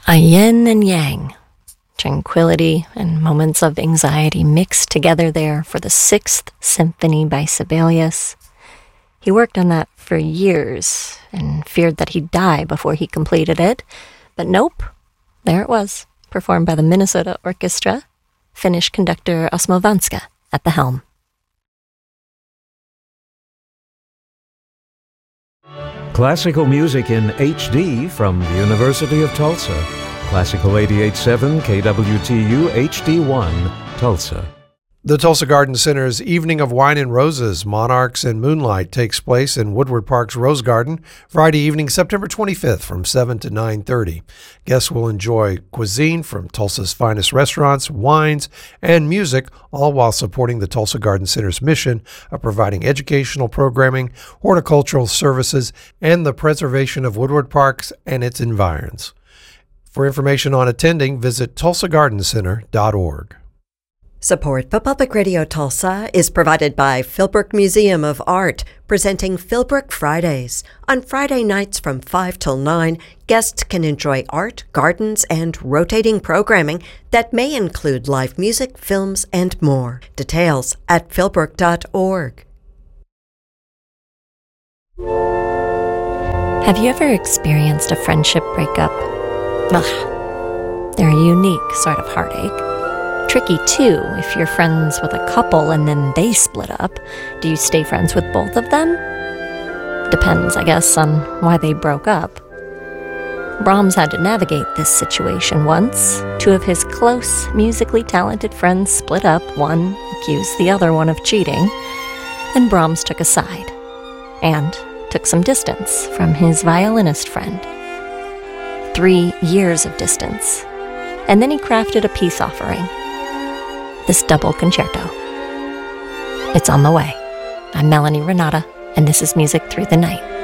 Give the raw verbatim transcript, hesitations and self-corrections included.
A yin and yang, tranquility and moments of anxiety mixed together there for the Sixth Symphony by Sibelius. He worked on that for years and feared that he'd die before he completed it, but nope, there it was, performed by the Minnesota Orchestra, Finnish conductor Osmo Vanska at the helm. Classical music in H D from the University of Tulsa. Classical eighty-eight point seven K W T U H D one, Tulsa. The Tulsa Garden Center's Evening of Wine and Roses, Monarchs and Moonlight takes place in Woodward Park's Rose Garden Friday evening, September twenty-fifth from seven to nine thirty. Guests will enjoy cuisine from Tulsa's finest restaurants, wines, and music, all while supporting the Tulsa Garden Center's mission of providing educational programming, horticultural services, and the preservation of Woodward Parks and its environs. For information on attending, visit tulsa garden center dot org. Support for Public Radio Tulsa is provided by Philbrook Museum of Art, presenting Philbrook Fridays. On Friday nights from five till nine, guests can enjoy art, gardens, and rotating programming that may include live music, films, and more. Details at philbrook dot org. Have you ever experienced a friendship breakup? Ugh, they're a unique sort of heartache. Tricky, too, if you're friends with a couple and then they split up. Do you stay friends with both of them? Depends, I guess, on why they broke up. Brahms had to navigate this situation once. Two of his close, musically talented friends split up. One accused the other one of cheating, and Brahms took a side and took some distance from his violinist friend. Three years of distance. And then he crafted a peace offering. This double concerto. It's on the way. I'm Melanie Renata, and this is Music Through the Night.